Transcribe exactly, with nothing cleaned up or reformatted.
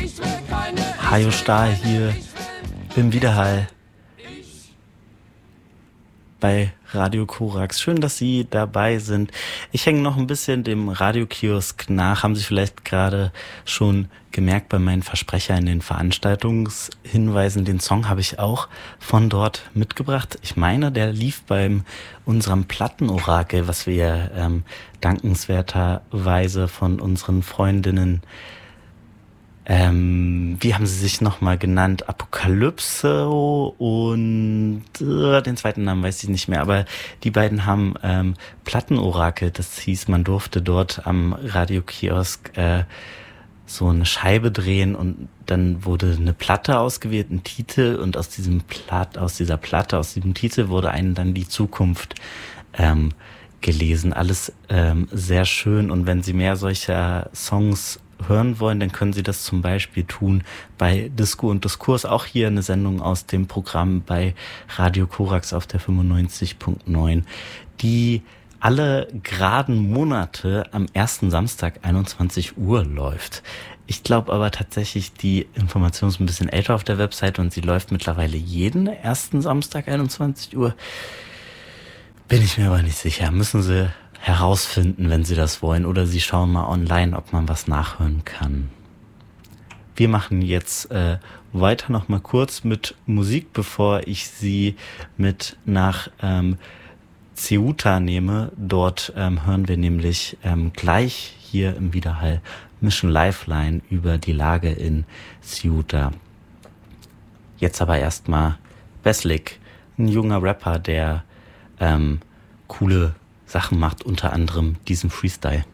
Hajo Stahl hier im Widerhall bei Radio Korax. Schön, dass Sie dabei sind. Ich hänge noch ein bisschen dem Radiokiosk nach. Haben Sie vielleicht gerade schon gemerkt bei meinen Versprecher in den Veranstaltungshinweisen. Den Song habe ich auch von dort mitgebracht. Ich meine, der lief beim unserem Plattenorakel, was wir ähm, dankenswerterweise von unseren Freundinnen Ähm, wie haben sie sich nochmal genannt? Apokalypse und äh, den zweiten Namen weiß ich nicht mehr, aber die beiden haben ähm, Plattenorakel, das hieß, man durfte dort am Radiokiosk äh, so eine Scheibe drehen und dann wurde eine Platte ausgewählt, ein Titel, und aus diesem Platt, aus dieser Platte, aus diesem Titel wurde einem dann die Zukunft ähm, gelesen. Alles ähm, sehr schön, und wenn Sie mehr solcher Songs hören wollen, dann können Sie das zum Beispiel tun bei Disco und Diskurs, auch hier eine Sendung aus dem Programm bei Radio Korax auf der fünfundneunzig Komma neun, die alle geraden Monate am ersten Samstag einundzwanzig Uhr läuft. Ich glaube aber tatsächlich, die Information ist ein bisschen älter auf der Website und sie läuft mittlerweile jeden ersten Samstag einundzwanzig Uhr. Bin ich mir aber nicht sicher. Müssen Sie herausfinden, wenn Sie das wollen, oder Sie schauen mal online, ob man was nachhören kann. Wir machen jetzt äh, weiter noch mal kurz mit Musik, bevor ich Sie mit nach ähm, Ceuta nehme. Dort ähm, hören wir nämlich ähm, gleich hier im Widerhall Mission Lifeline über die Lage in Ceuta. Jetzt aber erstmal Beslik, ein junger Rapper, der ähm, coole Sachen macht, unter anderem diesen Freestyle.